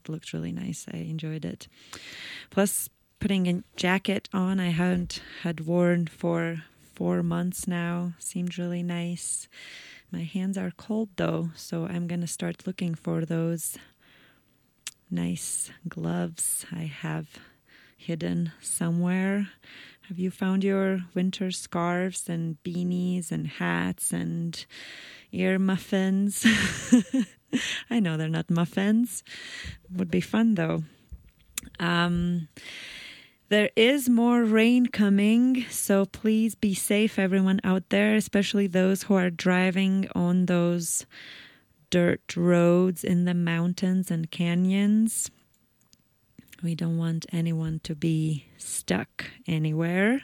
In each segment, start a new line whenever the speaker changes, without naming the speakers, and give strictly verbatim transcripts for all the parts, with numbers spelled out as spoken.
it looked really nice. I enjoyed it. Plus, putting a jacket on I haven't had worn for four months now seemed really nice. My hands are cold though, so I'm going to start looking for those nice gloves I have hidden somewhere. Have you found your winter scarves and beanies and hats and ear muffins? I know they're not muffins. Would be fun though. Um, there is more rain coming, so please be safe, everyone out there, especially those who are driving on those dirt roads in the mountains and canyons. We don't want anyone to be stuck anywhere.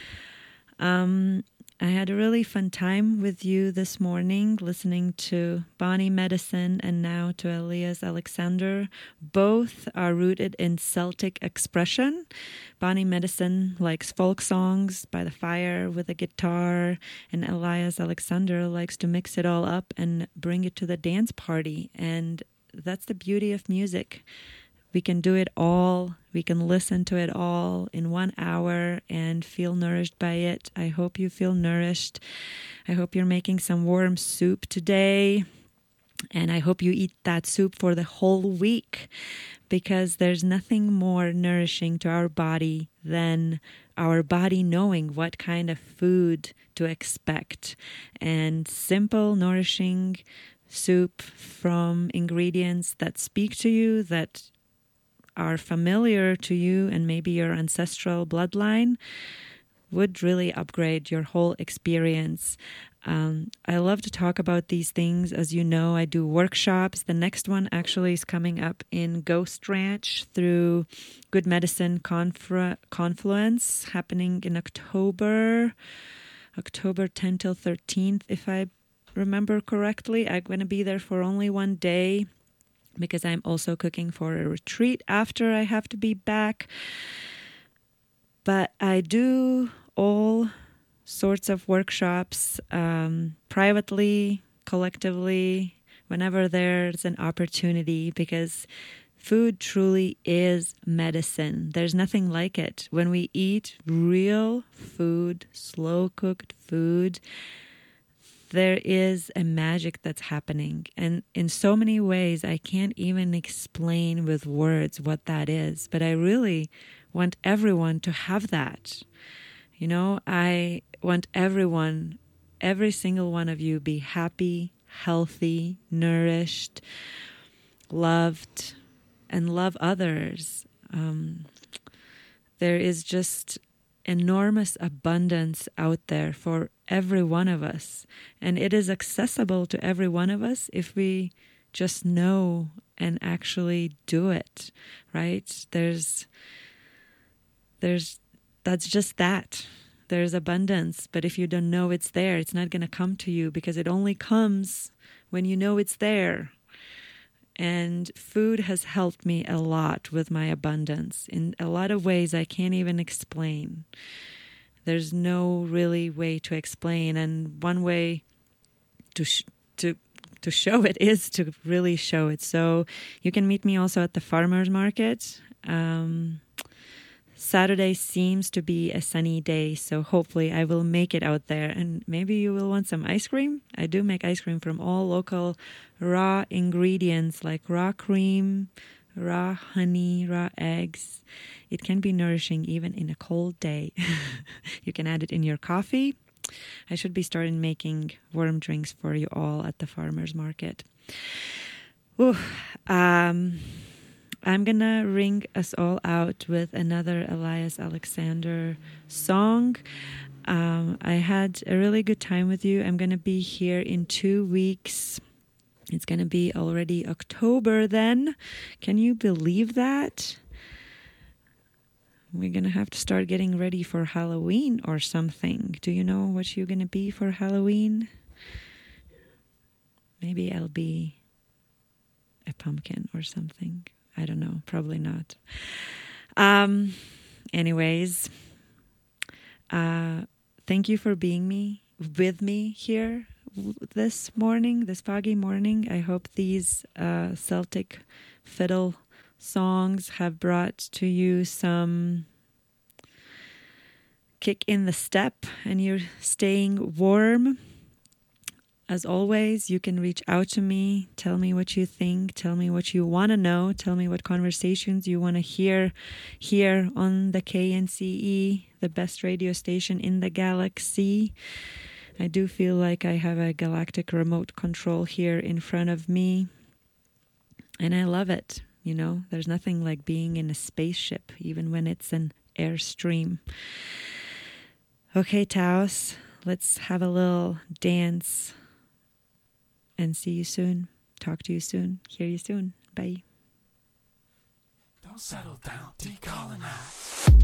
Um, I had a really fun time with you this morning, listening to Bonnie Medicine and now to Elias Alexander. Both are rooted in Celtic expression. Bonnie Medicine likes folk songs by the fire with a guitar, and Elias Alexander likes to mix it all up and bring it to the dance party. And that's the beauty of music. We can do it all. We can listen to it all in one hour and feel nourished by it. I hope you feel nourished. I hope you're making some warm soup today. And I hope you eat that soup for the whole week, because there's nothing more nourishing to our body than our body knowing what kind of food to expect. And simple, nourishing soup from ingredients that speak to you, that are familiar to you and maybe your ancestral bloodline would really upgrade your whole experience. Um, I love to talk about these things. As you know, I do workshops. The next one actually is coming up in Ghost Ranch through Good Medicine Confra- Confluence, happening in October, October tenth till thirteenth, if I remember correctly. I'm going to be there for only one day, because I'm also cooking for a retreat after I have to be back. But I do all sorts of workshops, um, privately, collectively, whenever there's an opportunity, because food truly is medicine. There's nothing like it. When we eat real food, slow-cooked food, there is a magic that's happening. And in so many ways, I can't even explain with words what that is. But I really want everyone to have that. You know, I want everyone, every single one of you, be happy, healthy, nourished, loved, and love others. Um, there is just enormous abundance out there for every one of us, and it is accessible to every one of us if we just know and actually do it, right? There's there's that's just that. There's abundance, but if you don't know it's there, it's not going to come to you, because it only comes when you know it's there. And food has helped me a lot with my abundance in a lot of ways I can't even explain. There's no really way to explain, and one way to sh- to to show it is to really show it. So you can meet me also at the farmers market. Um, Saturday seems to be a sunny day, so hopefully I will make it out there, and maybe you will want some ice cream. I do make ice cream from all local raw ingredients like raw cream, raw honey, raw eggs. It can be nourishing even in a cold day. You can add it in your coffee. I should be starting making warm drinks for you all at the farmers market. Ooh, um... I'm going to ring us all out with another Elias Alexander song. Um, I had a really good time with you. I'm going to be here in two weeks. It's going to be already October then. Can you believe that? We're going to have to start getting ready for Halloween or something. Do you know what you're going to be for Halloween? Maybe I'll be a pumpkin or something. I don't know. Probably not. Um, anyways, uh, thank you for being me with me here this morning, this foggy morning. I hope these uh, Celtic fiddle songs have brought to you some kick in the step and you're staying warm. As always, you can reach out to me, tell me what you think, tell me what you want to know, tell me what conversations you want to hear here on the K N C E, the best radio station in the galaxy. I do feel like I have a galactic remote control here in front of me, and I love it. You know, there's nothing like being in a spaceship, even when it's an airstream. Okay, Taos, let's have a little dance. And see you soon. Talk to you soon. Hear you soon. Bye. Don't settle down. Decolonize.